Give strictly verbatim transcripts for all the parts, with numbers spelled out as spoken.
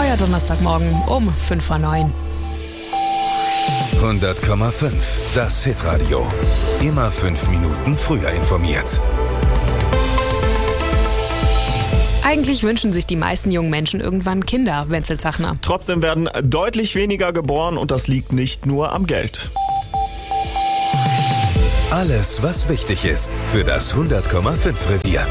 Euer Donnerstagmorgen um fünf vor neun. hundert Komma fünf, das Hitradio. Immer fünf Minuten früher informiert. Eigentlich wünschen sich die meisten jungen Menschen irgendwann Kinder, Wenzel Zachner. Trotzdem werden deutlich weniger geboren und das liegt nicht nur am Geld. Alles, was wichtig ist für das hundert Komma fünf Revier.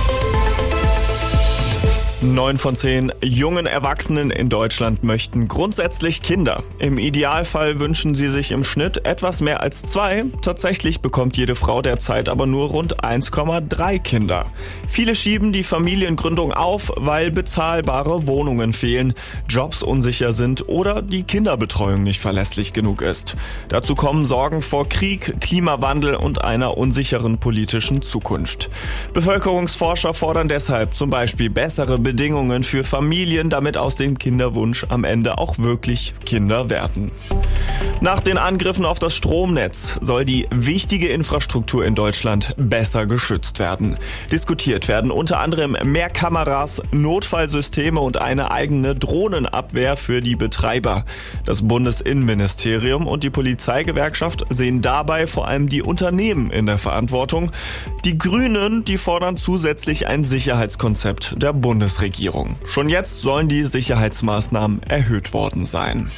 Neun von zehn jungen Erwachsenen in Deutschland möchten grundsätzlich Kinder. Im Idealfall wünschen sie sich im Schnitt etwas mehr als zwei. Tatsächlich bekommt jede Frau derzeit aber nur rund eins Komma drei Kinder. Viele schieben die Familiengründung auf, weil bezahlbare Wohnungen fehlen, Jobs unsicher sind oder die Kinderbetreuung nicht verlässlich genug ist. Dazu kommen Sorgen vor Krieg, Klimawandel und einer unsicheren politischen Zukunft. Bevölkerungsforscher fordern deshalb zum Beispiel bessere Bedingungen für Familien, damit aus dem Kinderwunsch am Ende auch wirklich Kinder werden. Nach den Angriffen auf das Stromnetz soll die wichtige Infrastruktur in Deutschland besser geschützt werden. Diskutiert werden unter anderem mehr Kameras, Notfallsysteme und eine eigene Drohnenabwehr für die Betreiber. Das Bundesinnenministerium und die Polizeigewerkschaft sehen dabei vor allem die Unternehmen in der Verantwortung. Die Grünen, die fordern zusätzlich ein Sicherheitskonzept der Bundesregierung. Schon jetzt sollen die Sicherheitsmaßnahmen erhöht worden sein.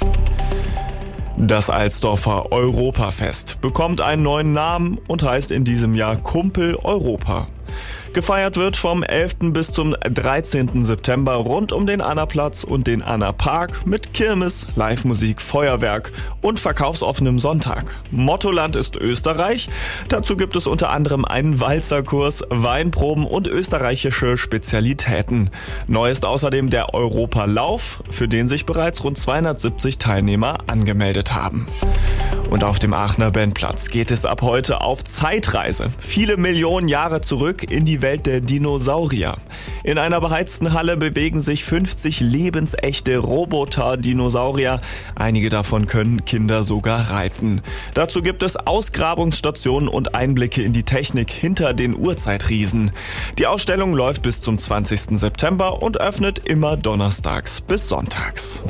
Das Alsdorfer Europafest bekommt einen neuen Namen und heißt in diesem Jahr Kumpel Europa. Gefeiert wird vom elften bis zum dreizehnten September rund um den Annaplatz und den Annapark mit Kirmes, Live-Musik, Feuerwerk und verkaufsoffenem Sonntag. Mottoland ist Österreich. Dazu gibt es unter anderem einen Walzerkurs, Weinproben und österreichische Spezialitäten. Neu ist außerdem der Europalauf, für den sich bereits rund zweihundertsiebzig Teilnehmer angemeldet haben. Und auf dem Aachener Bennplatz geht es ab heute auf Zeitreise. Viele Millionen Jahre zurück in die Welt der Dinosaurier. In einer beheizten Halle bewegen sich fünfzig lebensechte Roboter-Dinosaurier. Einige davon können Kinder sogar reiten. Dazu gibt es Ausgrabungsstationen und Einblicke in die Technik hinter den Urzeitriesen. Die Ausstellung läuft bis zum zwanzigsten September und öffnet immer donnerstags bis sonntags.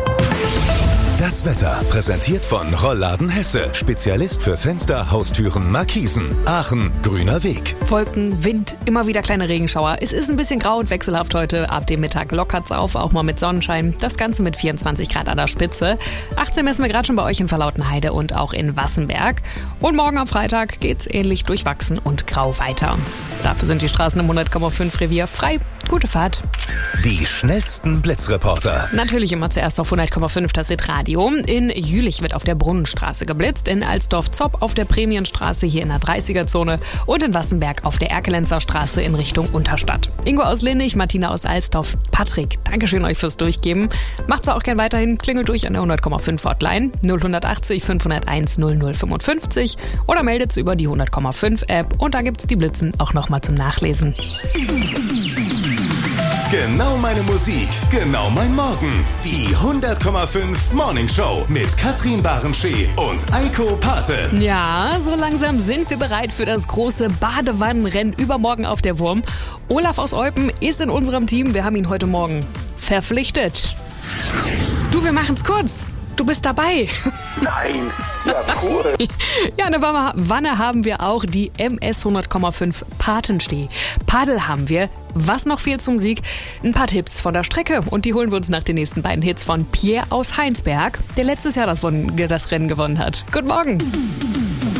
Das Wetter präsentiert von Rollladen Hesse. Spezialist für Fenster, Haustüren, Markisen. Aachen, grüner Weg. Wolken, Wind, immer wieder kleine Regenschauer. Es ist ein bisschen grau und wechselhaft heute. Ab dem Mittag lockert's auf, auch mal mit Sonnenschein. Das Ganze mit vierundzwanzig Grad an der Spitze. achtzehn messen wir gerade schon bei euch in Verlautenheide und auch in Wassenberg. Und morgen am Freitag geht's ähnlich durchwachsen und grau weiter. Dafür sind die Straßen im hundert Komma fünf Revier frei. Gute Fahrt. Die schnellsten Blitzreporter. Natürlich immer zuerst auf hundert Komma fünf das Hitradio. In Jülich wird auf der Brunnenstraße geblitzt, in Alsdorf-Zopp auf der Prämienstraße hier in der dreißiger-Zone und in Wassenberg auf der Erkelenzer Straße in Richtung Unterstadt. Ingo aus Linnich, Martina aus Alsdorf, Patrick, Dankeschön euch fürs Durchgeben. Macht's auch gern weiterhin, klingelt durch an der hundert Komma fünf Hotline null achtzig fünfhunderteins null null fünfundfünfzig oder meldet's über die hundert Komma fünf App und da gibt's die Blitzen auch nochmal zum Nachlesen. Genau meine Musik, genau mein Morgen. Die hundert Komma fünf Morning Show mit Katrin Barenschee und Eiko Pate. Ja, so langsam sind wir bereit für das große Badewannenrennen übermorgen auf der Wurm. Olaf aus Eupen ist in unserem Team. Wir haben ihn heute Morgen verpflichtet. Du, wir machen's kurz. Du bist dabei. Nein, ja cool. Ja, eine Wanne haben wir auch, die M S hundert Komma fünf Patenstee. Paddel haben wir. Was noch fehlt zum Sieg? Ein paar Tipps von der Strecke und die holen wir uns nach den nächsten beiden Hits von Pierre aus Heinsberg, der letztes Jahr das, das Rennen gewonnen hat. Guten Morgen.